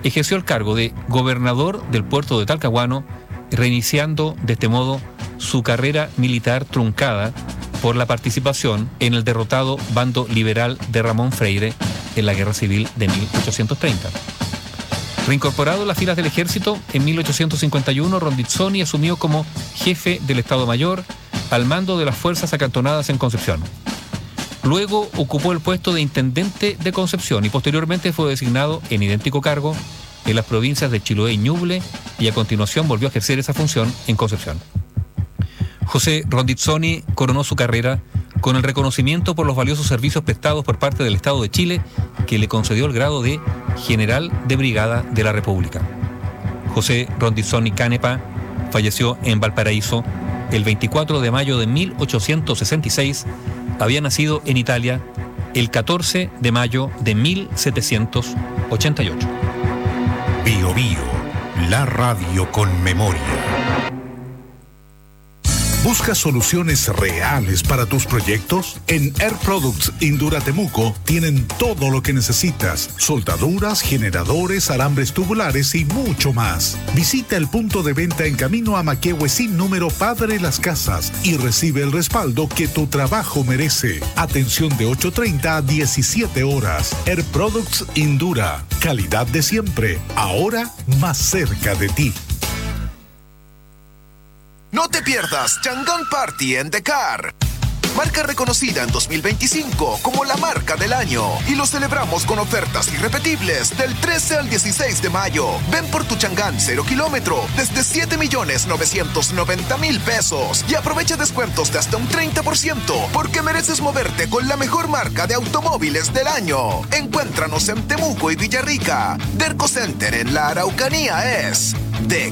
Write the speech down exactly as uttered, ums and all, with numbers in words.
ejerció el cargo de gobernador del puerto de Talcahuano, reiniciando de este modo su carrera militar truncada por la participación en el derrotado bando liberal de Ramón Freire en la Guerra Civil de mil ochocientos treinta. Reincorporado en las filas del ejército, en mil ochocientos cincuenta y uno Rondizzoni asumió como jefe del Estado Mayor al mando de las fuerzas acantonadas en Concepción. Luego ocupó el puesto de intendente de Concepción y posteriormente fue designado en idéntico cargo en las provincias de Chiloé y Ñuble, y a continuación volvió a ejercer esa función en Concepción. José Rondizzoni coronó su carrera con el reconocimiento por los valiosos servicios prestados por parte del Estado de Chile, que le concedió el grado de General de Brigada de la República. José Rondizzoni Canepa falleció en Valparaíso el veinticuatro de mayo de mil ochocientos sesenta y seis. Había nacido en Italia el catorce de mayo de mil setecientos ochenta y ocho. Bio Bio, la radio con memoria. ¿Buscas soluciones reales para tus proyectos? En Air Products Indura Temuco tienen todo lo que necesitas: soldaduras, generadores, alambres tubulares y mucho más. Visita el punto de venta en camino a Maquehue sin número Padre Las Casas y recibe el respaldo que tu trabajo merece. Atención de ocho treinta a diecisiete horas. Air Products Indura, calidad de siempre, ahora más cerca de ti. No te pierdas Chang'an Party en Dekar. Marca reconocida en dos mil veinticinco como la marca del año. Y lo celebramos con ofertas irrepetibles del trece al dieciséis de mayo. Ven por tu Chang'an cero kilómetro desde siete millones novecientos noventa mil pesos. Y aprovecha descuentos de hasta un treinta por ciento, porque mereces moverte con la mejor marca de automóviles del año. Encuéntranos en Temuco y Villarrica. Derco Center en la Araucanía es Dekar.